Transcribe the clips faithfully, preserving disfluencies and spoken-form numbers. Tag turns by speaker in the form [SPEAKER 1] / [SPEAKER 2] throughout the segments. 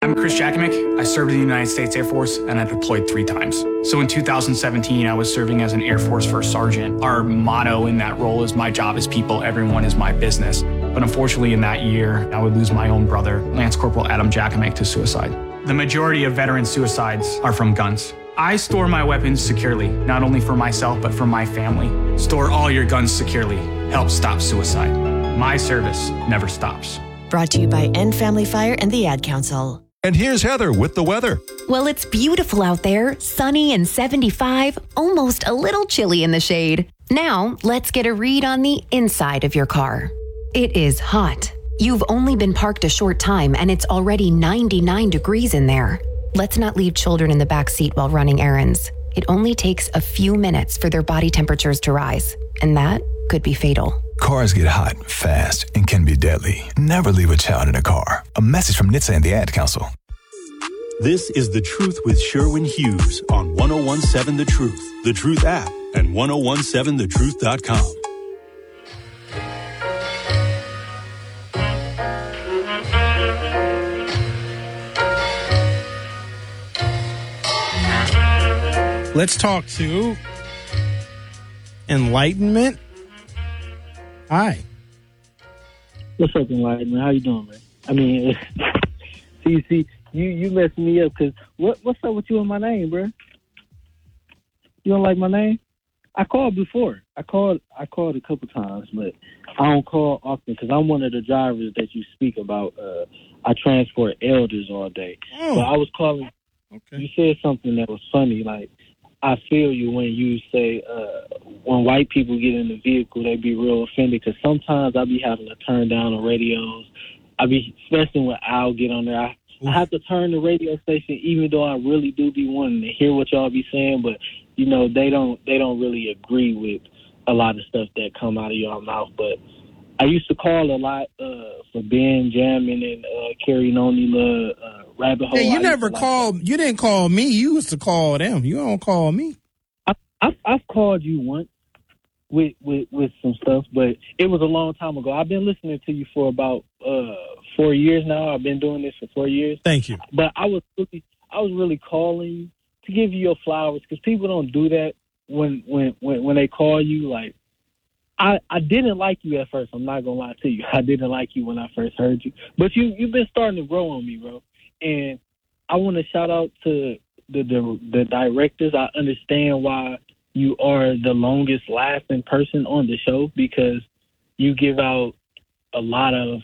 [SPEAKER 1] I'm Chris Jakimick. I served in the United States Air Force, and I deployed three times. So in two thousand seventeen, I was serving as an Air Force First Sergeant. Our motto in that role is my job is people, everyone is my business. But unfortunately in that year, I would lose my own brother, Lance Corporal Adam Jakimick, to suicide. The majority of veteran suicides are from guns. I store my weapons securely, not only for myself, but for my family. Store all your guns securely. Help stop suicide. My service never stops.
[SPEAKER 2] Brought to you by End Family Fire and the Ad Council.
[SPEAKER 3] And here's Heather with the weather.
[SPEAKER 4] Well, it's beautiful out there, sunny and seventy-five, almost a little chilly in the shade. Now, let's get a read on the inside of your car. It is hot. You've only been parked a short time and it's already ninety-nine degrees in there. Let's not leave children in the back seat while running errands. It only takes a few minutes for their body temperatures to rise, and that could be fatal.
[SPEAKER 3] Cars get hot, fast, and can be deadly. Never leave a child in a car. A message from N H T S A and the Ad Council.
[SPEAKER 5] This is The Truth with Sherwin Hughes on ten seventeen The Truth, The Truth app, and ten seventeen the truth dot com.
[SPEAKER 6] Let's talk to Enlightenment. Hi.
[SPEAKER 7] What's up, Enlightenment? How you doing, man? I mean, see, see, you you messed me up because what what's up with you and my name, bro? You don't like my name? I called before. I called I called a couple times, but I don't call often because I'm one of the drivers that you speak about. Uh, I transport elders all day.
[SPEAKER 6] Oh.
[SPEAKER 7] So I was calling.
[SPEAKER 6] Okay.
[SPEAKER 7] You said something that was funny, like, I feel you when you say uh, when white people get in the vehicle, they be real offended because sometimes I be having to turn down the radios. I be, especially when I'll get on there, I, I have to turn the radio station even though I really do be wanting to hear what y'all be saying, but you know they don't they don't really agree with a lot of stuff that come out of y'all mouth. But I used to call a lot uh, for Ben Jammin and uh, Carrie Nonila, uh, Rabbit Hole.
[SPEAKER 6] Yeah, you
[SPEAKER 7] I
[SPEAKER 6] never
[SPEAKER 7] like
[SPEAKER 6] called.
[SPEAKER 7] that.
[SPEAKER 6] You didn't call me. You used to call them. You don't call me.
[SPEAKER 7] I, I've, I've called you once with, with with some stuff, but it was a long time ago. I've been listening to you for about uh, four years now. I've been doing this for four years.
[SPEAKER 6] Thank you.
[SPEAKER 7] But I was really, I was really calling you to give you your flowers because people don't do that when when when, when they call you. Like I, I didn't like you at first. I'm not gonna lie to you. I didn't like you when I first heard you, but you you've been starting to grow on me, bro. And I want to shout out to the, the the directors. I understand why you are the longest lasting person on the show because you give out a lot of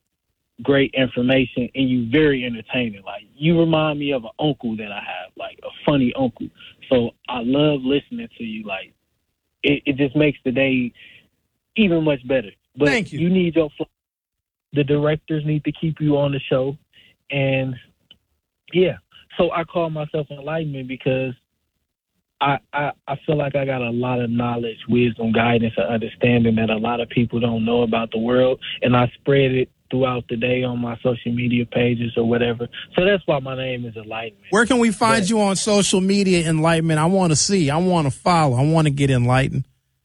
[SPEAKER 7] great information and you very entertaining. Like you remind me of an uncle that I have, like a funny uncle. So I love listening to you. Like it, it just makes the day even much better. But
[SPEAKER 6] Thank you.
[SPEAKER 7] You need your the directors need to keep you on the show. And yeah, so I call myself Enlightenment because I, I I feel like I got a lot of knowledge, wisdom, guidance, and understanding that a lot of people don't know about the world, and I spread it throughout the day on my social media pages or whatever. So that's why my name is Enlightenment.
[SPEAKER 6] Where can we find
[SPEAKER 7] But,
[SPEAKER 6] you on social media, Enlightenment? I want to see. I want to follow. I want to get enlightened.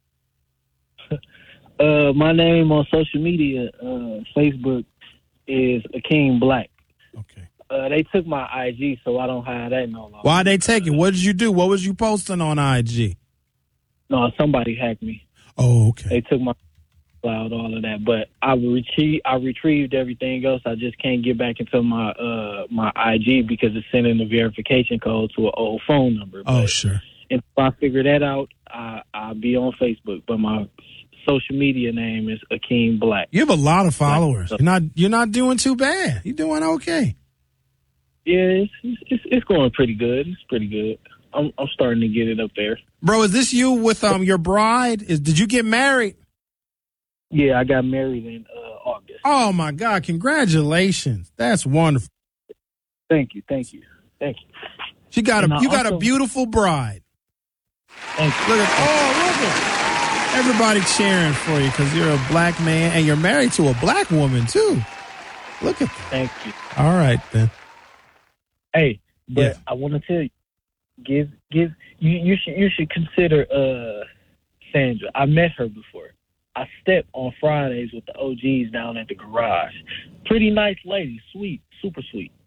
[SPEAKER 7] uh, my name on social media, uh, Facebook, is Akeem Black.
[SPEAKER 6] Okay.
[SPEAKER 7] Uh, they took my I G, so I don't have that no longer.
[SPEAKER 6] Why they take it? What did you do? What was you posting on I G?
[SPEAKER 7] No, somebody hacked me.
[SPEAKER 6] Oh, okay.
[SPEAKER 7] They took my cloud, all of that. But I retrieved, I retrieved everything else. I just can't get back into my uh, my I G because it's sending the verification code to an old phone number.
[SPEAKER 6] Oh,
[SPEAKER 7] But
[SPEAKER 6] sure.
[SPEAKER 7] if I figure that out, I, I'll be on Facebook. But my social media name is Akeem Black.
[SPEAKER 6] You have a lot of followers. You're not. You're not doing too bad. You're doing okay.
[SPEAKER 7] Yeah, it's, it's it's going pretty good. It's pretty good. I'm I'm starting to get it up there.
[SPEAKER 6] Bro, is this you with um your bride? Is did you get married?
[SPEAKER 7] Yeah, I got married in uh, August.
[SPEAKER 6] Oh my God! Congratulations. That's wonderful.
[SPEAKER 7] Thank you, thank you, thank you.
[SPEAKER 6] She got
[SPEAKER 7] And
[SPEAKER 6] a
[SPEAKER 7] I
[SPEAKER 6] you got a
[SPEAKER 7] also-
[SPEAKER 6] beautiful bride.
[SPEAKER 7] Thank you.
[SPEAKER 6] Look at oh look at everybody cheering for you because you're a black man and you're married to a black woman too. Look at that.
[SPEAKER 7] Thank you.
[SPEAKER 6] All right then.
[SPEAKER 7] Hey, but
[SPEAKER 6] Yeah.
[SPEAKER 7] I want to tell you, give give you you should you should consider uh Sandra. I met her before. I step on Fridays with the O Gs down at the garage. Pretty nice lady, sweet, super sweet.